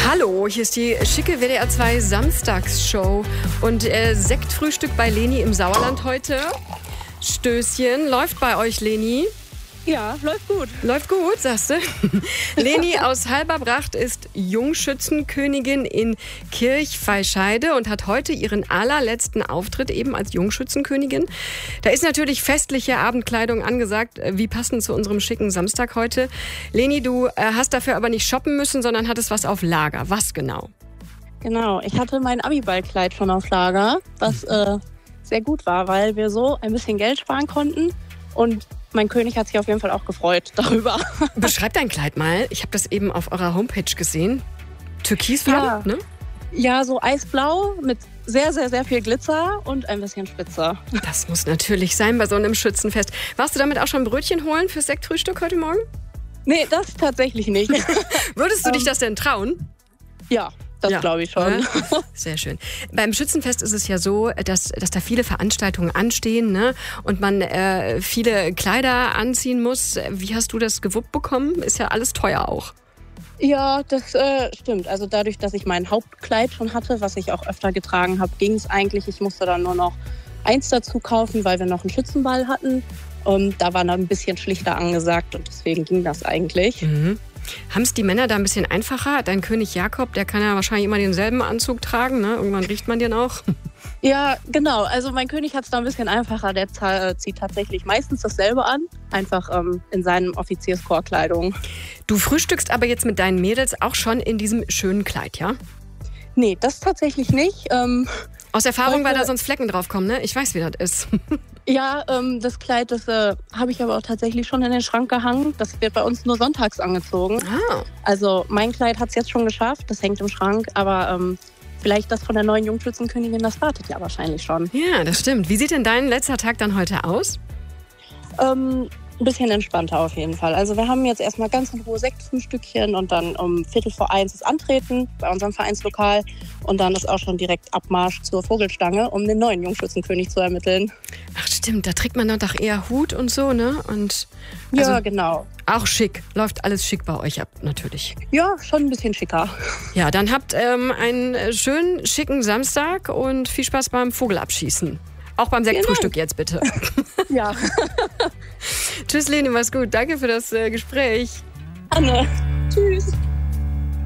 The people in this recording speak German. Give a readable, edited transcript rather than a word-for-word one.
Hallo, hier ist die schicke WDR 2 Samstagsshow und Sektfrühstück bei Leni im Sauerland heute. Stößchen, läuft bei euch, Leni? Ja, läuft gut. Läuft gut, sagst du? Leni aus Halberbracht ist Jungschützenkönigin in Kirchveischeide und hat heute ihren allerletzten Auftritt eben als Jungschützenkönigin. Da ist natürlich festliche Abendkleidung angesagt, wie passend zu unserem schicken Samstag heute. Leni, du hast dafür aber nicht shoppen müssen, sondern hattest was auf Lager. Was genau? Genau, ich hatte mein Abiballkleid schon auf Lager, was sehr gut war, weil wir so ein bisschen Geld sparen konnten und mein König hat sich auf jeden Fall auch gefreut darüber. Beschreib dein Kleid mal. Ich habe das eben auf eurer Homepage gesehen. Türkisfarben, ne? Ja, so eisblau mit sehr, sehr, sehr viel Glitzer und ein bisschen Spitze. Das muss natürlich sein bei so einem Schützenfest. Warst du damit auch schon Brötchen holen fürs Sektfrühstück heute Morgen? Nee, das tatsächlich nicht. Würdest du dich das denn trauen? Ja. Das glaube ich schon. Sehr schön. Beim Schützenfest ist es ja so, dass da viele Veranstaltungen anstehen, ne? Und man viele Kleider anziehen muss. Wie hast du das gewuppt bekommen? Ist ja alles teuer auch. Ja, das stimmt. Also dadurch, dass ich mein Hauptkleid schon hatte, was ich auch öfter getragen habe, ging es eigentlich. Ich musste dann nur noch eins dazu kaufen, weil wir noch einen Schützenball hatten. Da war dann ein bisschen schlichter angesagt und deswegen ging das eigentlich. Mhm. Haben es die Männer da ein bisschen einfacher? Dein König Jakob, der kann ja wahrscheinlich immer denselben Anzug tragen, ne? Irgendwann riecht man den auch. Ja, genau. Also mein König hat es da ein bisschen einfacher. Der zieht tatsächlich meistens dasselbe an, einfach in seinen Offizierschorkleidung. Du frühstückst aber jetzt mit deinen Mädels auch schon in diesem schönen Kleid, ja? Nee, das tatsächlich nicht. Aus Erfahrung, weil da sonst Flecken drauf kommen, ne? Ich weiß, wie das ist. Ja, das Kleid, das habe ich aber auch tatsächlich schon in den Schrank gehangen. Das wird bei uns nur sonntags angezogen. Ah. Also mein Kleid hat es jetzt schon geschafft, das hängt im Schrank. Aber vielleicht das von der neuen Jungschützenkönigin, das wartet ja wahrscheinlich schon. Ja, das stimmt. Wie sieht denn dein letzter Tag dann heute aus? Ein bisschen entspannter auf jeden Fall. Also wir haben jetzt erstmal ganz in Ruhe Sektfrühstückchen und dann um 1:45 das Antreten bei unserem Vereinslokal. Und dann ist auch schon direkt Abmarsch zur Vogelstange, um den neuen Jungschützenkönig zu ermitteln. Ach stimmt, da trägt man dann doch eher Hut und so, ne? Und also, ja, genau. Auch schick. Läuft alles schick bei euch ab, natürlich. Ja, schon ein bisschen schicker. Ja, dann habt einen schönen, schicken Samstag und viel Spaß beim Vogelabschießen. Auch beim Sektfrühstück jetzt bitte. Ja. Tschüss Leni, mach's gut. Danke für das Gespräch. Anne. Tschüss.